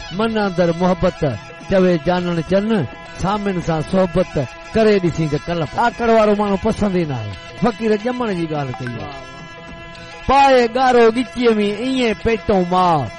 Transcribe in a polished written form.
मन अंदर मोहब्बत चवे जानण चन सामिन सां सोहबत करे ॾिसी त कल आकड़ वारो माण्हू पसंद ई न आहे फ़क़ीर ॼमण जी ॻाल्हि कई आहे पाए ॻारो गिचीअ में ईअं पेटो मां